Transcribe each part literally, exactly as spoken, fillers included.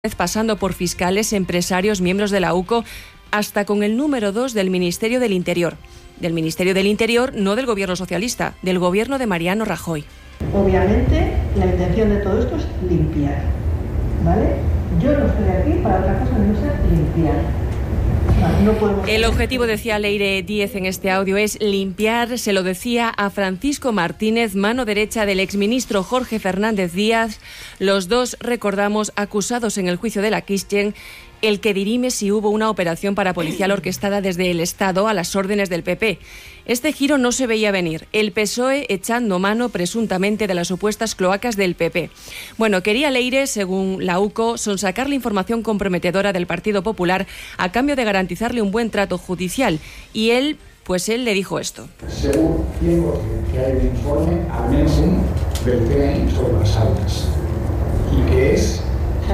pasando por fiscales, empresarios, miembros de la U C O, hasta con el número dos del Ministerio del Interior. Del Ministerio del Interior, no del gobierno socialista, del gobierno de Mariano Rajoy. Obviamente, la intención de todo esto es limpiar, ¿vale? Yo no estoy aquí para otra cosa que no sea limpiar. No podemos... El objetivo, decía Leire Díez en este audio, es limpiar. Se lo decía a Francisco Martínez, mano derecha del exministro Jorge Fernández Díaz. Los dos, recordamos, acusados en el juicio de la Christian, el que dirime si hubo una operación parapolicial orquestada desde el Estado a las órdenes del P P. Este giro no se veía venir. El P S O E echando mano presuntamente de las supuestas cloacas del P P. Bueno, quería Leire, según la U C O, sonsacar la información comprometedora del Partido Popular a cambio de garantizarle un buen trato judicial. Y él, pues él le dijo esto. Según cien por ciento que hay un informe, al menos uno, del C N I sobre las aulas. Y que es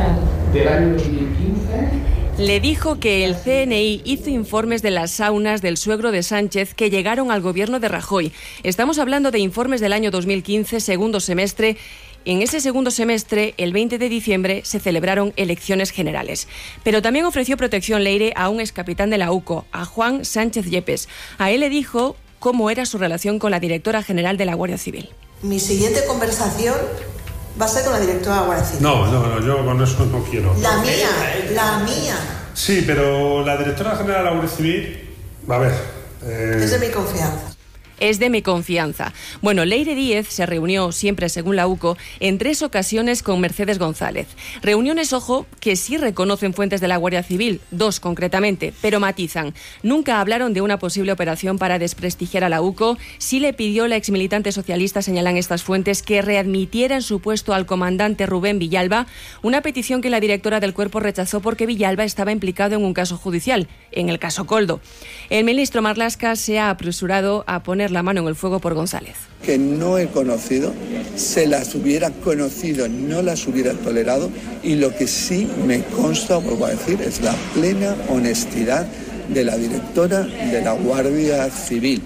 del año dos mil quince... Le dijo que el C N I hizo informes de las saunas del suegro de Sánchez que llegaron al gobierno de Rajoy. Estamos hablando de informes del año dos mil quince, segundo semestre. En ese segundo semestre, el veinte de diciembre, se celebraron elecciones generales. Pero también ofreció protección Leire a un excapitán de la U C O, a Juan Sánchez Yepes. A él le dijo cómo era su relación con la directora general de la Guardia Civil. Mi siguiente conversación va a ser con la directora de la Guardia Civil. No, no, no, yo con eso no quiero. La mía, la mía. Sí, pero la directora general de la Guardia Civil, a ver... Eh... Es de mi confianza. Es de mi confianza. Bueno, Leire Díez se reunió, siempre según la U C O, en tres ocasiones con Mercedes González. Reuniones, ojo, que sí reconocen fuentes de la Guardia Civil, dos concretamente, pero matizan. Nunca hablaron de una posible operación para desprestigiar a la U C O. Sí le pidió la exmilitante socialista, señalan estas fuentes, que readmitiera en su puesto al comandante Rubén Villalba, una petición que la directora del cuerpo rechazó porque Villalba estaba implicado en un caso judicial, en el caso Koldo. El ministro Marlaska se ha apresurado a poner la mano en el fuego por González. Que no he conocido, se las hubiera conocido, no las hubiera tolerado, y lo que sí me consta, vuelvo a decir, es la plena honestidad de la directora de la Guardia Civil.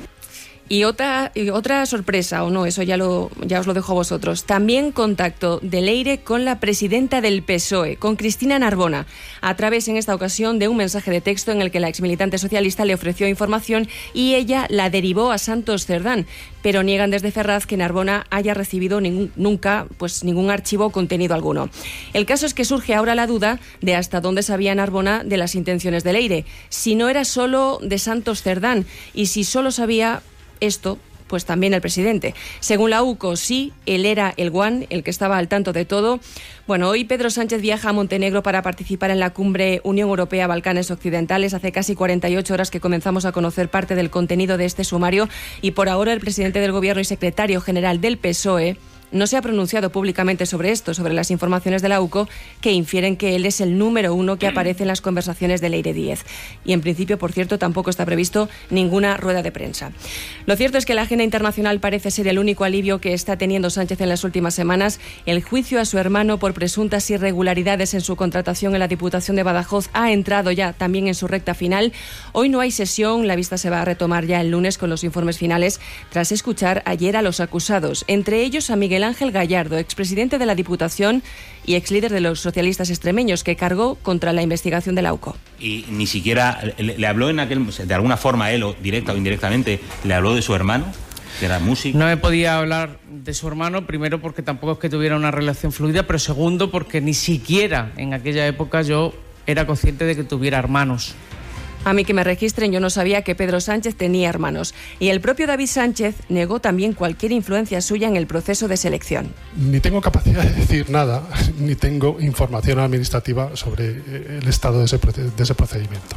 Y otra, y otra sorpresa, o no, eso ya, lo, ya os lo dejo a vosotros. También contacto de Leire con la presidenta del P S O E, con Cristina Narbona, a través en esta ocasión de un mensaje de texto en el que la exmilitante socialista le ofreció información y ella la derivó a Santos Cerdán. Pero niegan desde Ferraz que Narbona haya recibido ningún, nunca pues, ningún archivo o contenido alguno. El caso es que surge ahora la duda de hasta dónde sabía Narbona de las intenciones de Leire. Si no era solo de Santos Cerdán y si solo sabía esto, pues también el presidente. Según la U C O, sí, él era el guan, el que estaba al tanto de todo. Bueno, hoy Pedro Sánchez viaja a Montenegro para participar en la cumbre Unión Europea-Balcanes Occidentales. Hace casi cuarenta y ocho horas que comenzamos a conocer parte del contenido de este sumario y por ahora el presidente del Gobierno y secretario general del P S O E no se ha pronunciado públicamente sobre esto, sobre las informaciones de la U C O que infieren que él es el número uno que aparece en las conversaciones de Leire Díez. Y en principio, por cierto, tampoco está previsto ninguna rueda de prensa. Lo cierto es que la agenda internacional parece ser el único alivio que está teniendo Sánchez en las últimas semanas. El juicio a su hermano por presuntas irregularidades en su contratación en la Diputación de Badajoz ha entrado ya también en su recta final. Hoy no hay sesión, la vista se va a retomar ya el lunes con los informes finales, tras escuchar ayer a los acusados, entre ellos a Miguel Ángel Gallardo, expresidente de la Diputación y exlíder de los socialistas extremeños, que cargó contra la investigación de la U C O. Y ni siquiera le, le habló en aquel, de alguna forma él, o directa o indirectamente, le habló de su hermano, que era músico. No me podía hablar de su hermano, primero porque tampoco es que tuviera una relación fluida, pero segundo porque ni siquiera en aquella época yo era consciente de que tuviera hermanos. A mí que me registren, yo no sabía que Pedro Sánchez tenía hermanos. Y el propio David Sánchez negó también cualquier influencia suya en el proceso de selección. Ni tengo capacidad de decir nada, ni tengo información administrativa sobre el estado de ese, de ese procedimiento.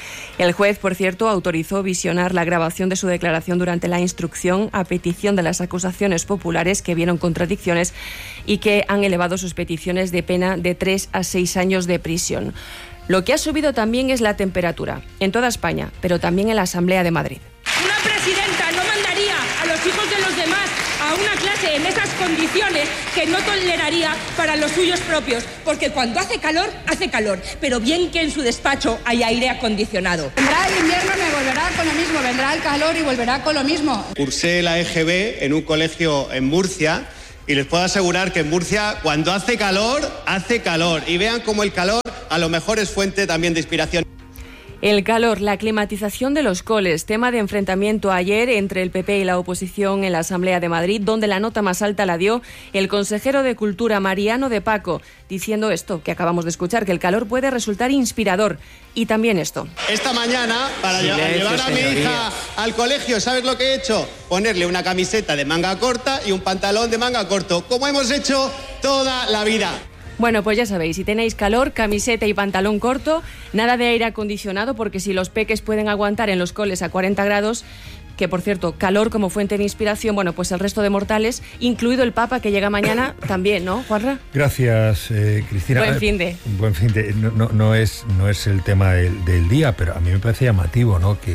El juez, por cierto, autorizó visionar la grabación de su declaración durante la instrucción a petición de las acusaciones populares que vieron contradicciones y que han elevado sus peticiones de pena de tres a seis años de prisión. Lo que ha subido también es la temperatura, en toda España, pero también en la Asamblea de Madrid. Una presidenta no mandaría a los hijos de los demás a una clase en esas condiciones que no toleraría para los suyos propios, porque cuando hace calor, hace calor, pero bien que en su despacho hay aire acondicionado. Vendrá el invierno y me volverá con lo mismo, vendrá el calor y volverá con lo mismo. Cursé la E G B en un colegio en Murcia Y les puedo asegurar que en Murcia, cuando hace calor, hace calor. Y vean cómo el calor a lo mejor es fuente también de inspiración. El calor, la climatización de los coles, tema de enfrentamiento ayer entre el P P y la oposición en la Asamblea de Madrid, donde la nota más alta la dio el consejero de Cultura, Mariano de Paco, diciendo esto que acabamos de escuchar, que el calor puede resultar inspirador. Y también esto. Esta mañana, para Silencio, llevar a mi señoría. hija al colegio, ¿sabes lo que he hecho? Ponerle una camiseta de manga corta y un pantalón de manga corto, como hemos hecho toda la vida. Bueno, pues ya sabéis, si tenéis calor, camiseta y pantalón corto, nada de aire acondicionado, porque si los peques pueden aguantar en los coles a cuarenta grados, que por cierto, calor como fuente de inspiración, bueno, pues el resto de mortales, incluido el Papa que llega mañana, también, ¿no, Juanra? Gracias, eh, Cristina. Buen fin de. Buen fin de. No, no, no, es, no es el tema del, del día, pero a mí me parece llamativo, ¿no? Que,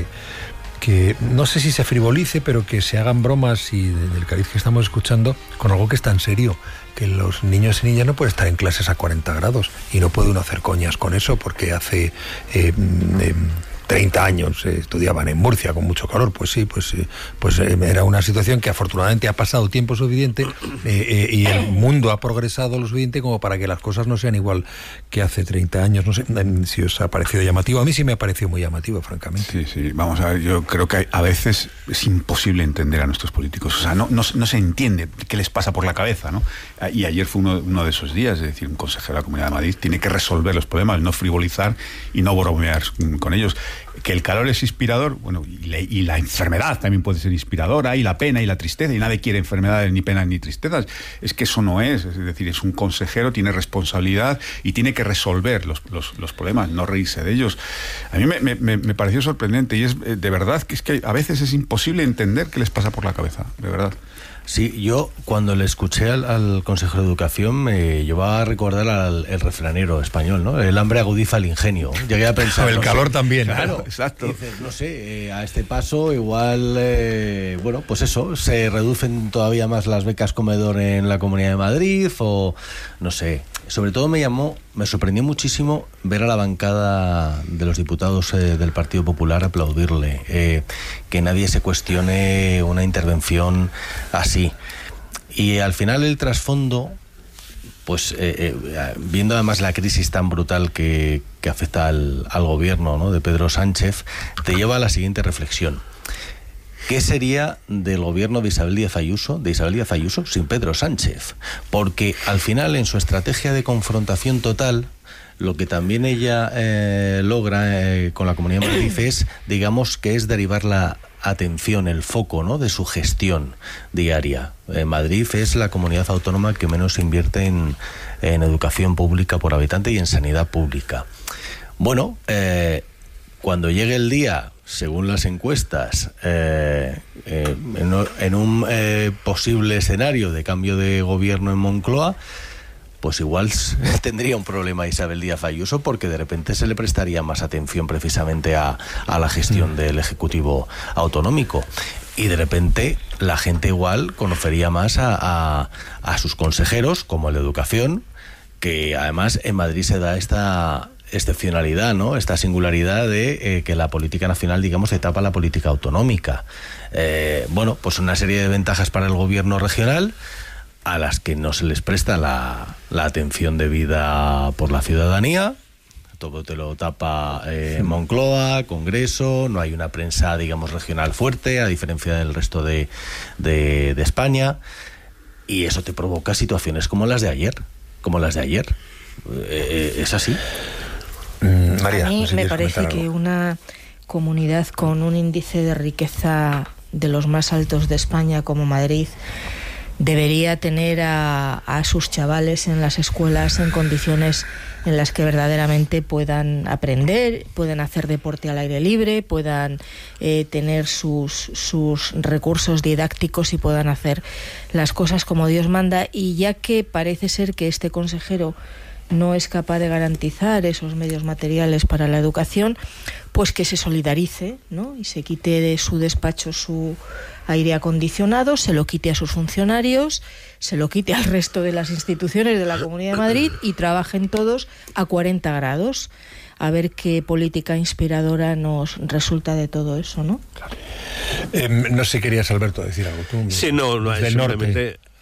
que no sé si se frivolice, pero que se hagan bromas y de, del cariz que estamos escuchando con algo que es tan serio, que los niños y niñas no pueden estar en clases a cuarenta grados y no puede uno hacer coñas con eso porque hace eh, eh, treinta años eh, estudiaban en Murcia con mucho calor. Pues sí, pues, eh, pues eh, era una situación que afortunadamente ha pasado tiempo suficiente eh, eh, y el mundo ha progresado lo suficiente como para que las cosas no sean igual que hace treinta años. No sé si os ha parecido llamativo. A mí sí me ha parecido muy llamativo, francamente. Sí, sí, vamos a ver, yo creo que a veces es imposible entender a nuestros políticos. O sea, no, no, no se entiende qué les pasa por la cabeza, ¿no? Y ayer fue uno, uno de esos días, es decir, un consejero de la Comunidad de Madrid tiene que resolver los problemas, no frivolizar y no bromear con ellos. Que el calor es inspirador, bueno, y la, y la enfermedad también puede ser inspiradora, y la pena y la tristeza, y nadie quiere enfermedades, ni penas, ni tristezas. Es que eso no es, es decir, es un consejero, tiene responsabilidad y tiene que resolver los, los, los problemas, no reírse de ellos. A mí me, me, me pareció sorprendente, y es de verdad que es que a veces es imposible entender qué les pasa por la cabeza, de verdad. Sí, yo cuando le escuché al, al consejero de Educación me llevaba a recordar al el refranero español, ¿no? El hambre agudiza el ingenio. Llegué a pensar... el no calor sé, también. Claro, exacto. Dices, no sé, eh, a este paso igual, eh, bueno, pues eso, se reducen todavía más las becas comedor en la Comunidad de Madrid o, no sé... Sobre todo me llamó, me sorprendió muchísimo ver a la bancada de los diputados eh, del Partido Popular aplaudirle, eh, que nadie se cuestione una intervención así. Y al final el trasfondo, pues eh, eh, viendo además la crisis tan brutal que, que afecta al, al gobierno, ¿no?, de Pedro Sánchez, te lleva a la siguiente reflexión. ¿Qué sería del gobierno de Isabel Díaz Ayuso, de Isabel Díaz Ayuso sin Pedro Sánchez? Porque al final, en su estrategia de confrontación total, lo que también ella eh, logra eh, con la Comunidad de Madrid es, digamos, que es derivar la atención, el foco, ¿no?, de su gestión diaria. Eh, Madrid es la comunidad autónoma que menos invierte en, en educación pública por habitante y en sanidad pública. Bueno, eh, cuando llegue el día, según las encuestas, eh, eh, en, en un eh, posible escenario de cambio de gobierno en Moncloa, pues igual tendría un problema Isabel Díaz Ayuso, porque de repente se le prestaría más atención precisamente a, a la gestión del Ejecutivo autonómico. Y de repente la gente igual conocería más a, a, a sus consejeros, como el de Educación, que además en Madrid se da esta excepcionalidad, ¿no?, esta singularidad de eh, que la política nacional, digamos, se tapa la política autonómica. Eh, bueno, pues una serie de ventajas para el gobierno regional a las que no se les presta la, la atención debida por la ciudadanía. Todo te lo tapa eh, Moncloa, Congreso, no hay una prensa, digamos, regional fuerte, a diferencia del resto de, de, de España, y eso te provoca situaciones como las de ayer, como las de ayer. Eh, ¿Es así? Mm, María, a mí no sé si me quieres parece comentar que algo. una comunidad con un índice de riqueza de los más altos de España como Madrid debería tener a, a sus chavales en las escuelas en condiciones en las que verdaderamente puedan aprender, puedan hacer deporte al aire libre, puedan eh, tener sus, sus recursos didácticos y puedan hacer las cosas como Dios manda. Y ya que parece ser que este consejero no es capaz de garantizar esos medios materiales para la educación, pues que se solidarice, ¿no?, y se quite de su despacho su aire acondicionado, se lo quite a sus funcionarios, se lo quite al resto de las instituciones de la Comunidad de Madrid y trabajen todos a cuarenta grados. A ver qué política inspiradora nos resulta de todo eso, ¿no? Eh, no sé, querías, Alberto, decir algo tú. Sí, no, no del simplemente norte.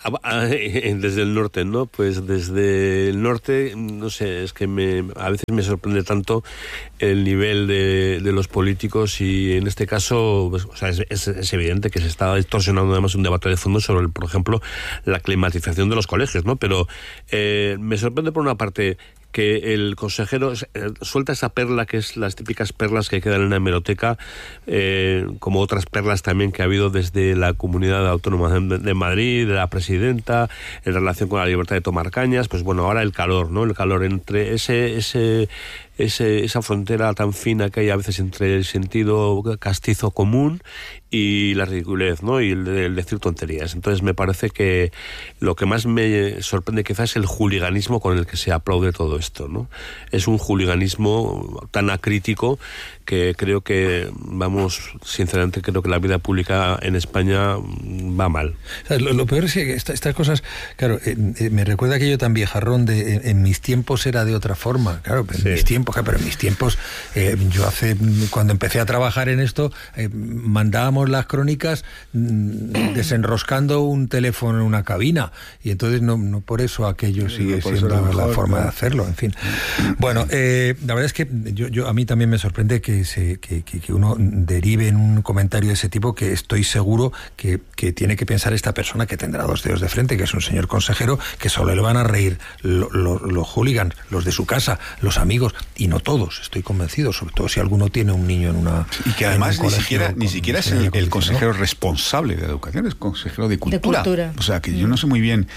Desde el norte, ¿no? Pues desde el norte, no sé, es que me, a veces me sorprende tanto el nivel de, de los políticos y en este caso, pues, o sea, es, es, es evidente que se está distorsionando además un debate de fondo sobre, por ejemplo, la climatización de los colegios, ¿no? Pero eh, me sorprende por una parte que el consejero suelta esa perla, que es las típicas perlas que quedan en la hemeroteca, eh, como otras perlas también que ha habido desde la Comunidad Autónoma de Madrid, de la presidenta, en relación con la libertad de tomar cañas. Pues bueno, ahora el calor, ¿no? El calor entre ese ese ese esa frontera tan fina que hay a veces entre el sentido castizo común y la ridiculez, ¿no? Y el, el decir tonterías. Entonces me parece que lo que más me sorprende quizás es el juliganismo con el que se aplaude todo esto, ¿no? Es un juliganismo tan acrítico que creo que, vamos, sinceramente creo que la vida pública en España va mal. O sea, lo, lo peor es que esta, estas cosas, claro, eh, eh, me recuerda aquello tan viejarrón de eh, en mis tiempos era de otra forma, claro, pero sí. en mis tiempos, claro, pero en mis tiempos, eh, yo hace, cuando empecé a trabajar en esto, eh, mandábamos las crónicas mm, desenroscando un teléfono en una cabina, y entonces no, no por eso aquello sigue no siendo mejor, la forma claro. de hacerlo, en fin. Bueno, eh, la verdad es que yo, yo a mí también me sorprende que Se, que, que, que uno derive en un comentario de ese tipo, que estoy seguro que, que tiene que pensar esta persona, que tendrá dos dedos de frente, que es un señor consejero, que solo le van a reír lo, lo, los hooligans, los de su casa, los amigos, y no todos, estoy convencido, sobre todo si alguno tiene un niño en una... Y que además ni siquiera, ni siquiera es el, el consejero responsable de la educación, es consejero de cultura. De cultura. O sea, que mm. yo no sé muy bien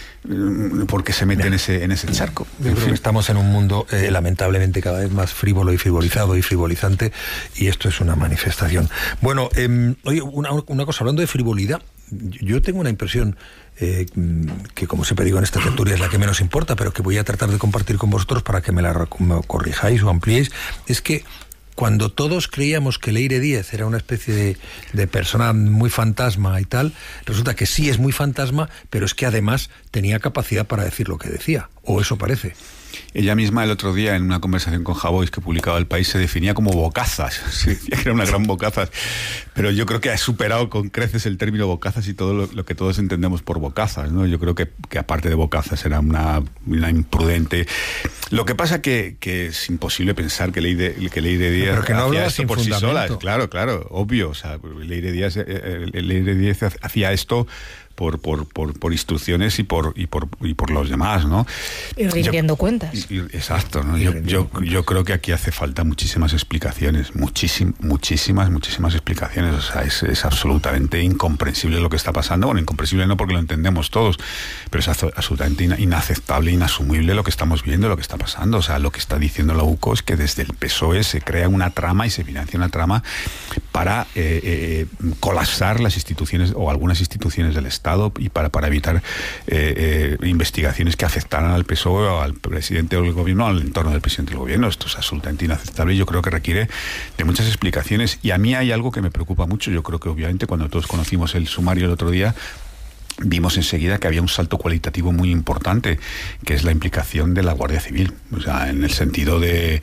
porque se mete en ese en ese charco. Yo creo que estamos en un mundo eh, lamentablemente cada vez más frívolo y frivolizado y frivolizante, y esto es una manifestación. Bueno, eh, oye, una, una cosa, hablando de frivolidad, yo tengo una impresión eh, que, como siempre digo en esta tertulia, es la que menos importa, pero que voy a tratar de compartir con vosotros para que me la me corrijáis o ampliéis, es que cuando todos creíamos que Leire Díez era una especie de, de persona muy fantasma y tal, resulta que sí es muy fantasma, pero es que además tenía capacidad para decir lo que decía, o eso parece. Ella misma el otro día en una conversación con Javois que publicaba El País se definía como bocazas, se decía que era una gran bocazas, pero yo creo que ha superado con creces el término bocazas y todo lo, lo que todos entendemos por bocazas, ¿no? Yo creo que, que aparte de bocazas era una, una imprudente. Lo que pasa que, que es imposible pensar que Leire, que Leire Díez pero que no hacía esto por fundamento. sí sola, claro, claro, obvio, o sea, Leire Díez, eh, Leire Díez hacía esto por por por por instrucciones y por y por y por los demás, ¿no? Y rindiendo yo, cuentas. Y, exacto, ¿no? Yo, yo yo creo que aquí hace falta muchísimas explicaciones, muchísimas muchísimas muchísimas explicaciones, o sea, es, es absolutamente incomprensible lo que está pasando. Bueno, incomprensible no porque lo entendemos todos, pero es absolutamente inaceptable, inasumible lo que estamos viendo, lo que está pasando. O sea, lo que está diciendo la U C O es que desde el P S O E se crea una trama y se financia una trama para eh, eh, colapsar las instituciones o algunas instituciones del Estado y para, para evitar eh, eh, investigaciones que afectaran al P S O E o al presidente del gobierno o al entorno del presidente del gobierno. Esto es absolutamente inaceptable y yo creo que requiere de muchas explicaciones. Y a mí hay algo que me preocupa mucho. Yo creo que obviamente cuando todos conocimos el sumario el otro día, vimos enseguida que había un salto cualitativo muy importante, que es la implicación de la Guardia Civil, o sea, en el sentido de...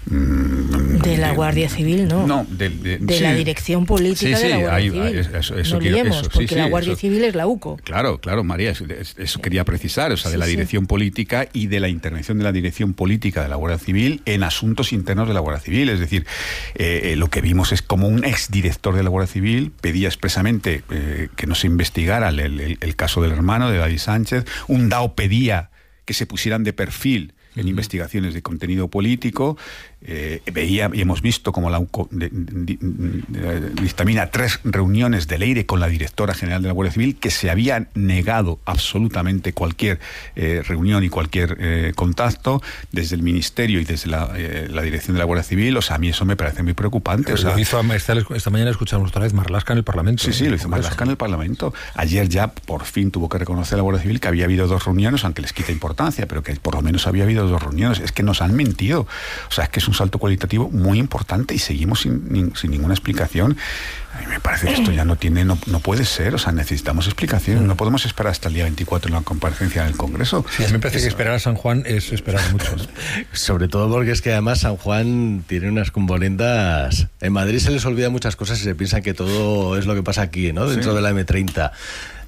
Mmm, de la de, Guardia Civil, ¿no? No, de, de, de sí. la dirección política sí, sí, de la Guardia hay, Civil. Eso, eso no quiero, liemos, eso, porque sí, la sí, Guardia eso, Civil es la U C O. Claro, claro, María, eso, eso quería precisar, o sea, sí, de la dirección sí. política y de la intervención de la dirección política de la Guardia Civil en asuntos internos de la Guardia Civil. Es decir, eh, eh, lo que vimos es como un exdirector de la Guardia Civil pedía expresamente eh, que no se investigara el, el, el caso del hermano de David Sánchez, un D A O pedía que se pusieran de perfil en uh-huh. investigaciones de contenido político. Eh, veía y hemos visto como la U C O de, de, de, de, dictamina tres reuniones de Leire con la directora general de la Guardia Civil, que se habían negado absolutamente cualquier eh, reunión y cualquier eh, contacto desde el ministerio y desde la, eh, la dirección de la Guardia Civil. O sea, a mí eso me parece muy preocupante. Pero o sea, lo hizo esta, esta mañana escuchamos otra vez Marlaska en el Parlamento. Sí, sí, lo hizo Marlaska en el Parlamento. Ayer ya por fin tuvo que reconocer la Guardia Civil que había habido dos reuniones, aunque les quita importancia, pero que por lo menos había habido dos reuniones. Es que nos han mentido. O sea, es que es un salto cualitativo muy importante y seguimos sin, sin ninguna explicación. A mí me parece que esto ya no tiene, no, no puede ser, o sea, necesitamos explicaciones, no podemos esperar hasta el día veinticuatro en la comparecencia del Congreso. Sí, a mí me parece que esperar a San Juan es esperar mucho, ¿no? Sobre todo porque es que además San Juan tiene unas componendas. En Madrid se les olvida muchas cosas y se piensan que todo es lo que pasa aquí, ¿no? Dentro sí. de la eme treinta.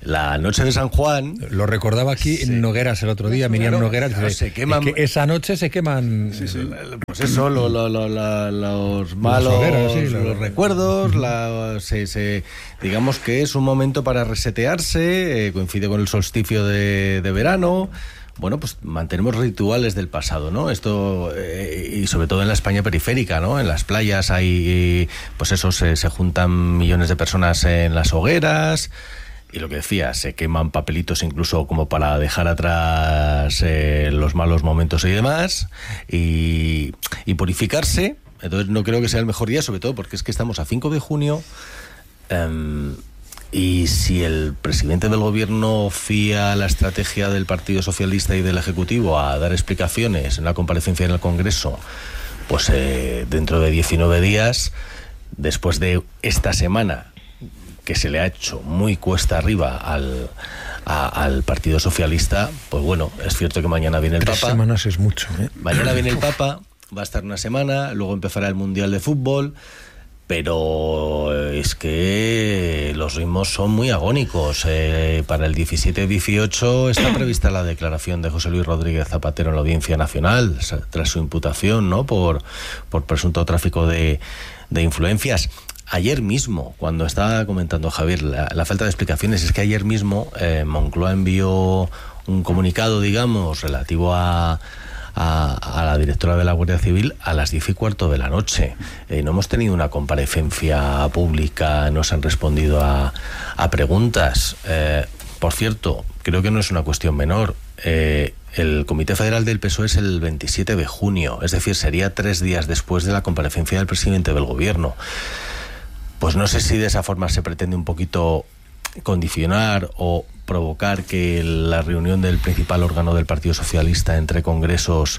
la noche de San Juan... Lo recordaba aquí sí. Nogueras el otro día, Miriam claro, Nogueras. Claro, se queman, es que esa noche se queman... Sí, sí. Pues eso, lo, lo, lo, lo, los malos hogueras, sí, los lo... recuerdos, la, se, se, digamos que es un momento para resetearse, eh, coincide con el solsticio de, de verano... Bueno, pues mantenemos rituales del pasado, ¿no? Esto, eh, y sobre todo en la España periférica, ¿no? En las playas hay, pues eso, se, se juntan millones de personas en las hogueras, y lo que decía, se queman papelitos incluso como para dejar atrás eh, los malos momentos y demás, y, y purificarse. Entonces no creo que sea el mejor día, sobre todo porque es que estamos a cinco de junio, eh, y si el presidente del gobierno fía la estrategia del Partido Socialista y del Ejecutivo a dar explicaciones en la comparecencia en el Congreso, pues eh, dentro de diecinueve días, después de esta semana que se le ha hecho muy cuesta arriba al, a, al Partido Socialista, pues bueno, es cierto que mañana viene el Tres Papa. semanas es mucho, ¿eh? Mañana viene el Papa, va a estar una semana, luego empezará el Mundial de Fútbol. Pero es que los ritmos son muy agónicos. Eh, para el diecisiete dieciocho está prevista la declaración de José Luis Rodríguez Zapatero en la Audiencia Nacional tras su imputación, ¿no? por, por presunto tráfico de, de influencias. Ayer mismo, cuando estaba comentando Javier la, la falta de explicaciones, es que ayer mismo eh, Moncloa envió un comunicado, digamos, relativo a A, a la directora de la Guardia Civil a las diez y cuarto de la noche. Eh, no hemos tenido una comparecencia pública, no se han respondido a, a preguntas. Eh, por cierto, creo que no es una cuestión menor. Eh, el Comité Federal del P S O E es el veintisiete de junio, es decir, sería tres días después de la comparecencia del presidente del Gobierno. Pues no sé si de esa forma se pretende un poquito condicionar o provocar que la reunión del principal órgano del Partido Socialista entre congresos,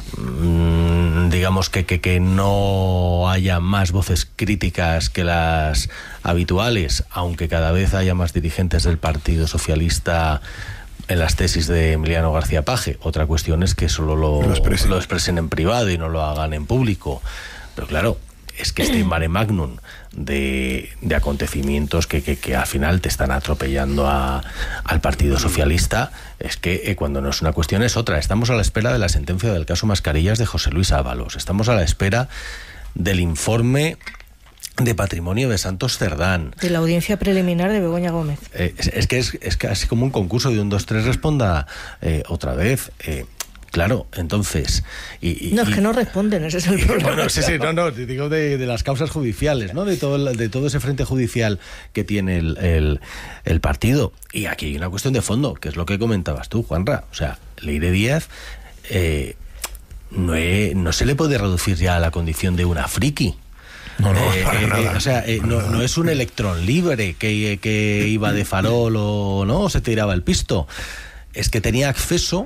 mmm, digamos que, que, que no haya más voces críticas que las habituales, aunque cada vez haya más dirigentes del Partido Socialista en las tesis de Emiliano García Paje. Otra cuestión es que solo lo, lo, expresen. lo expresen en privado y no lo hagan en público. Pero claro, es que este mare magnum de, de acontecimientos que, que, que al final te están atropellando a, al Partido Socialista, es que eh, cuando no es una cuestión es otra. Estamos a la espera de la sentencia del caso Mascarillas de José Luis Ábalos. Estamos a la espera del informe de patrimonio de Santos Cerdán. De la audiencia preliminar de Begoña Gómez. Eh, es, es que es, es casi como un concurso de un, dos, tres, responda eh, otra vez. Eh, Claro, entonces... Y, y, no, es que no responden, ese es el problema. Bueno, sí, sí, no, no, te digo de, de las causas judiciales, ¿no? De todo, el, de todo ese frente judicial que tiene el, el, el partido. Y aquí hay una cuestión de fondo, que es lo que comentabas tú, Juanra. O sea, Leire Díaz eh, no, he, no se le puede reducir ya a la condición de una friki. No, no, eh, para eh, nada. O sea, eh, no, no es un electrón libre que, que iba de farol o no, o se tiraba el pisto. Es que tenía acceso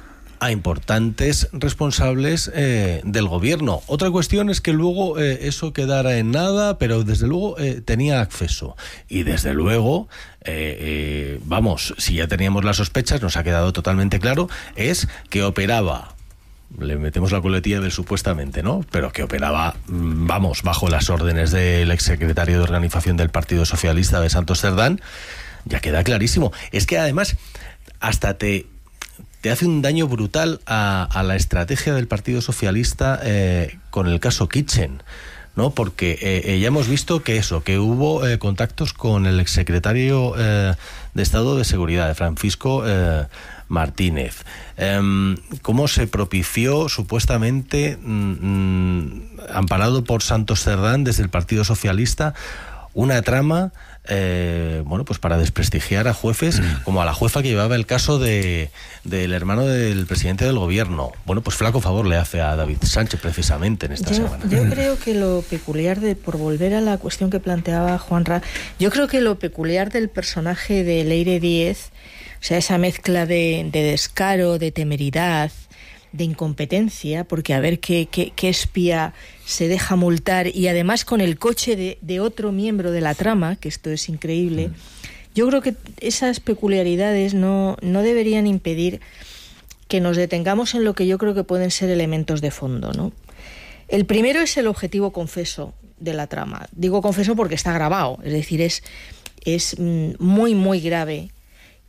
a importantes responsables eh, del gobierno. Otra cuestión es que luego eh, eso quedara en nada, pero desde luego eh, tenía acceso. Y desde luego, eh, eh, vamos, si ya teníamos las sospechas, nos ha quedado totalmente claro, es que operaba, le metemos la coletilla del supuestamente, ¿no? Pero que operaba, vamos, bajo las órdenes del exsecretario de Organización del Partido Socialista de Santos Cerdán. Ya queda clarísimo. Es que además hasta te... te hace un daño brutal a, a la estrategia del Partido Socialista eh, con el caso Kitchen, ¿no? Porque eh, ya hemos visto que eso, que hubo eh, contactos con el exsecretario eh, de Estado de Seguridad, Francisco eh, Martínez. Eh, cómo se propició supuestamente, mm, amparado por Santos Cerdán desde el Partido Socialista, una trama Eh, bueno, pues para desprestigiar a jueces como a la jueza que llevaba el caso de del hermano del presidente del gobierno. Bueno, pues flaco favor le hace a David Sánchez precisamente en esta yo, semana. Yo creo que lo peculiar de, por volver a la cuestión que planteaba Juanra, yo creo que lo peculiar del personaje de Leire Díez, o sea, esa mezcla de, de descaro, de temeridad, de incompetencia, porque a ver qué, qué, qué espía se deja multar, y además con el coche de, de otro miembro de la trama, que esto es increíble. Mm. Yo creo que esas peculiaridades no, no deberían impedir que nos detengamos en lo que yo creo que pueden ser elementos de fondo, ¿no? El primero es el objetivo confeso de la trama. Digo confeso porque está grabado, es decir, es, es muy, muy grave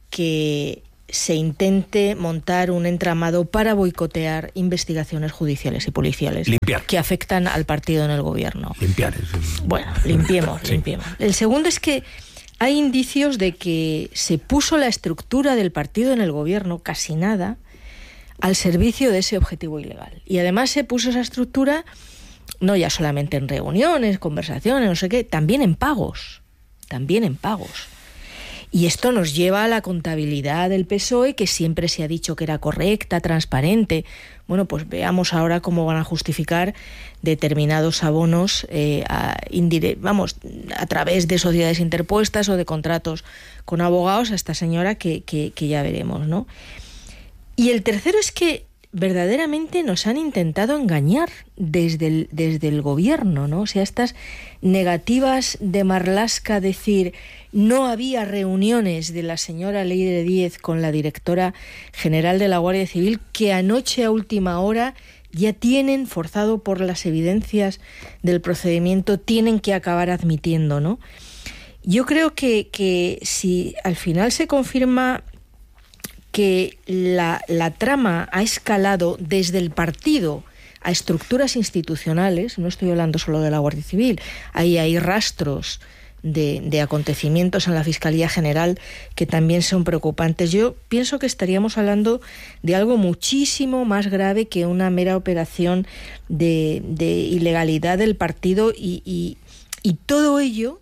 que se intente montar un entramado para boicotear investigaciones judiciales y policiales limpiar. que afectan al partido en el gobierno. Limpiar. Es... Bueno, limpiemos, sí. limpiemos. El segundo es que hay indicios de que se puso la estructura del partido en el gobierno, casi nada, al servicio de ese objetivo ilegal. Y además se puso esa estructura no ya solamente en reuniones, conversaciones, no sé qué, también en pagos, también en pagos. Y esto nos lleva a la contabilidad del P S O E, que siempre se ha dicho que era correcta, transparente. Bueno, pues veamos ahora cómo van a justificar determinados abonos eh, a, indire- vamos, a través de sociedades interpuestas o de contratos con abogados a esta señora que, que, que ya veremos, ¿no? Y el tercero es que verdaderamente nos han intentado engañar desde el, desde el gobierno, ¿no? O sea, estas negativas de Marlaska, decir no había reuniones de la señora Leire Díez con la directora general de la Guardia Civil, que anoche a última hora ya tienen, forzado por las evidencias del procedimiento, tienen que acabar admitiendo, ¿no? Yo creo que, que si al final se confirma que la, la trama ha escalado desde el partido a estructuras institucionales, no estoy hablando solo de la Guardia Civil, ahí hay rastros de, de acontecimientos en la Fiscalía General que también son preocupantes. Yo pienso que estaríamos hablando de algo muchísimo más grave que una mera operación de, de ilegalidad del partido y, y, y todo ello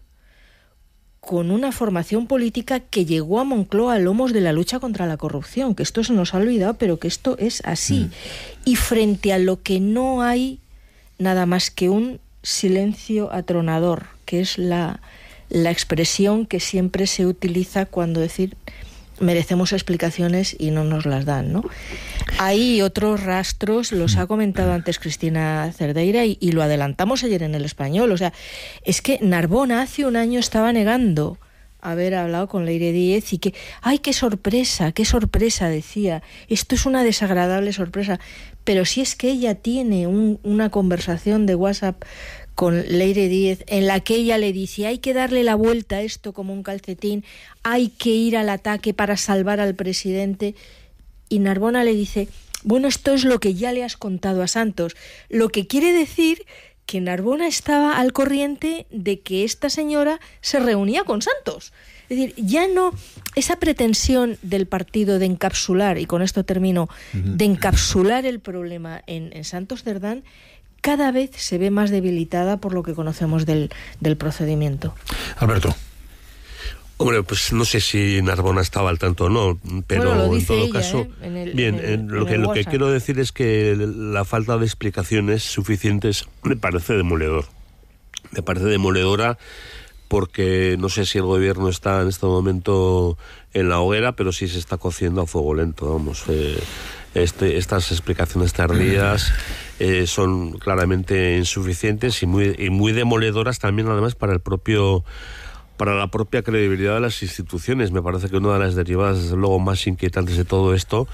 con una formación política que llegó a Moncloa a lomos de la lucha contra la corrupción, que esto se nos ha olvidado, pero que esto es así. Mm. Y frente a lo que no hay nada más que un silencio atronador, que es la, la expresión que siempre se utiliza cuando decir merecemos explicaciones y no nos las dan, ¿no? Hay otros rastros, los ha comentado antes Cristina Cerdeira y, y lo adelantamos ayer en El Español. O sea, es que Narbona hace un año estaba negando haber hablado con Leire Díez y que, ¡ay, qué sorpresa, qué sorpresa!, decía. Esto es una desagradable sorpresa. Pero si es que ella tiene un, una conversación de WhatsApp con Leire Díez, en la que ella le dice hay que darle la vuelta a esto como un calcetín, hay que ir al ataque para salvar al presidente, y Narbona le dice, bueno, esto es lo que ya le has contado a Santos, lo que quiere decir que Narbona estaba al corriente de que esta señora se reunía con Santos. Es decir, ya no esa pretensión del partido de encapsular, y con esto termino, de encapsular el problema en, en Santos Cerdán, cada vez se ve más debilitada por lo que conocemos del, del procedimiento. Alberto. Hombre, pues no sé si Narbona estaba al tanto o no, pero bueno, en todo ella, caso, ¿eh? en el, bien, en el, en lo en que el lo que WhatsApp. quiero decir es que la falta de explicaciones suficientes me parece demoledor. Me parece demoledora porque no sé si el gobierno está en este momento en la hoguera, pero sí se está cociendo a fuego lento, vamos. Eh, este, estas explicaciones tardías eh, son claramente insuficientes y muy y muy demoledoras también, además, para el propio para la propia credibilidad de las instituciones. Me parece que una de las derivadas, desde luego, más inquietantes de todo esto,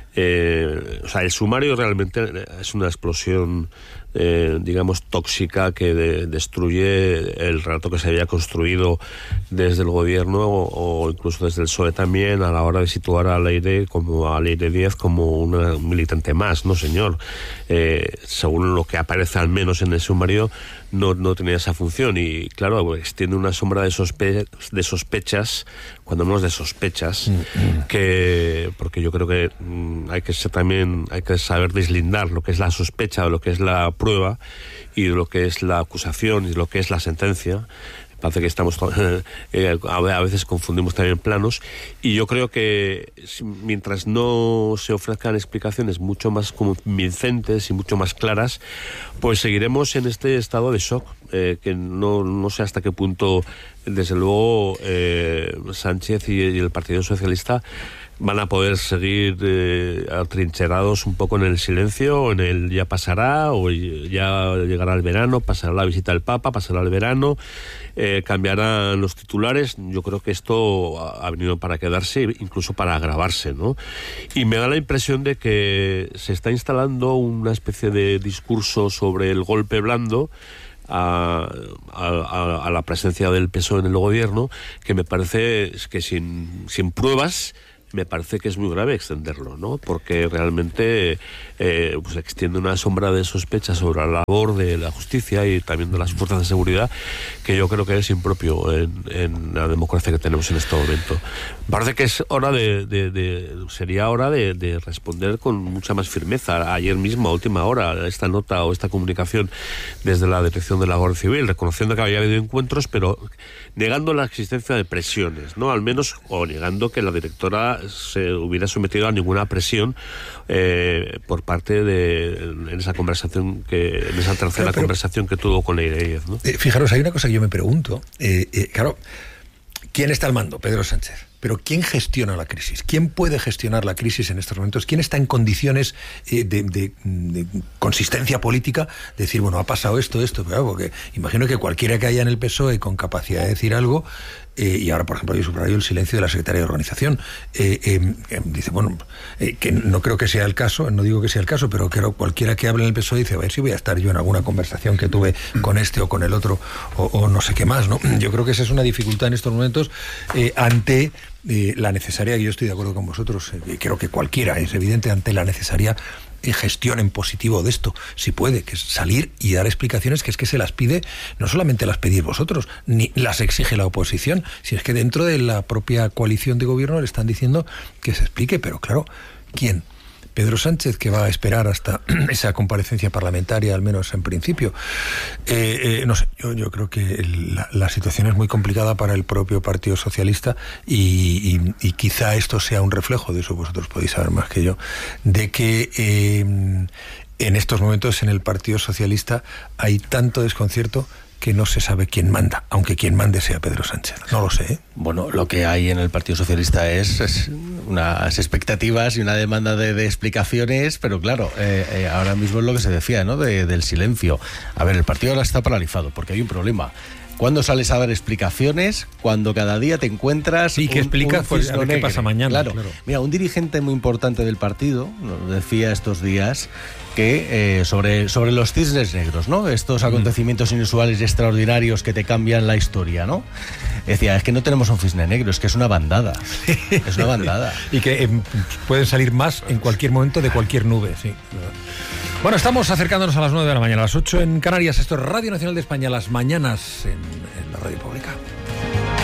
eh, o sea, el sumario realmente es una explosión, eh, digamos, tóxica que de, destruye el relato que se había construido desde el gobierno o, o incluso desde el P S O E también, a la hora de situar a Leire como a Leire Díez como una militante más, no señor. Eh, según lo que aparece al menos en el sumario, no, no tenía esa función y claro, pues, tiene una sombra de, sospe de sospechas, cuando menos de sospechas, mm-hmm. que porque yo creo que mm, hay que ser también hay que saber deslindar lo que es la sospecha de lo que es la prueba y de lo que es la acusación y de lo que es la sentencia. Parece que estamos eh, a veces confundimos también planos y yo creo que mientras no se ofrezcan explicaciones mucho más convincentes y mucho más claras, pues seguiremos en este estado de shock, eh, que no, no sé hasta qué punto, desde luego, eh, Sánchez y, y el Partido Socialista van a poder seguir eh, atrincherados un poco en el silencio, en el ya pasará, o ya llegará el verano, pasará la visita del Papa, pasará el verano, eh, cambiarán los titulares. Yo creo que esto ha venido para quedarse, incluso para agravarse, ¿no? Y me da la impresión de que se está instalando una especie de discurso sobre el golpe blando, a, a, a la presencia del P S O E en el gobierno, que me parece que sin, sin pruebas me parece que es muy grave extenderlo, ¿no? Porque realmente eh, pues extiende una sombra de sospecha sobre la labor de la justicia y también de las fuerzas de seguridad, que yo creo que es impropio en, en la democracia que tenemos en este momento. Parece que es hora de, de, de sería hora de, de responder con mucha más firmeza. Ayer mismo, a última hora, esta nota o esta comunicación desde la dirección de la Guardia Civil, reconociendo que había habido encuentros, pero negando la existencia de presiones, ¿no? Al menos, o negando que la directora se hubiera sometido a ninguna presión eh, por parte de en esa conversación que en esa tercera pero, pero, conversación que tuvo con Leire, ¿no? Eh, fijaros, hay una cosa que yo me pregunto, eh, eh, claro, ¿quién está al mando? Pedro Sánchez. Pero ¿quién gestiona la crisis? ¿Quién puede gestionar la crisis en estos momentos? ¿Quién está en condiciones eh, de, de, de consistencia política de decir, bueno, ha pasado esto, esto? Pero, porque imagino que cualquiera que haya en el P S O E con capacidad de decir algo, eh, y ahora, por ejemplo, yo subrayo el silencio de la secretaria de Organización, eh, eh, eh, dice, bueno, eh, que no creo que sea el caso, no digo que sea el caso, pero creo que cualquiera que hable en el P S O E dice, a ver si voy a estar yo en alguna conversación que tuve con este o con el otro, o, o no sé qué más, ¿no? Yo creo que esa es una dificultad en estos momentos eh, ante... Eh, la necesaria, que yo estoy de acuerdo con vosotros, eh, creo que cualquiera es evidente ante la necesaria eh, gestión en positivo de esto, si puede, que es salir y dar explicaciones, que es que se las pide, no solamente las pedís vosotros, ni las exige la oposición, si es que dentro de la propia coalición de gobierno le están diciendo que se explique, pero claro, ¿quién? Pedro Sánchez, que va a esperar hasta esa comparecencia parlamentaria, al menos en principio. Eh, eh, no sé, yo, yo creo que la, la situación es muy complicada para el propio Partido Socialista y, y, y quizá esto sea un reflejo, de eso vosotros podéis saber más que yo, de que eh, en estos momentos en el Partido Socialista hay tanto desconcierto que no se sabe quién manda, aunque quien mande sea Pedro Sánchez. No lo sé, ¿eh? Bueno, lo que hay en el Partido Socialista es, es unas expectativas y una demanda de, de explicaciones, pero claro, eh, eh, ahora mismo es lo que se decía, ¿no? De, del silencio. A ver, el partido ahora está paralizado porque hay un problema. ¿Cuándo sales a dar explicaciones? Cuando cada día te encuentras... ¿Y qué explicas? Pues a ver qué pasa mañana. Claro. claro. Mira, un dirigente muy importante del partido nos decía estos días que eh, sobre, sobre los cisnes negros, ¿no? Estos acontecimientos mm. inusuales y extraordinarios que te cambian la historia, ¿no? Decía, es que no tenemos un cisne negro, es que es una bandada. Es una bandada. Y que eh, pueden salir más en cualquier momento de cualquier nube, sí. Bueno, estamos acercándonos a las nueve de la mañana, a las ocho en Canarias. Esto es Radio Nacional de España, las mañanas en, en la radio pública.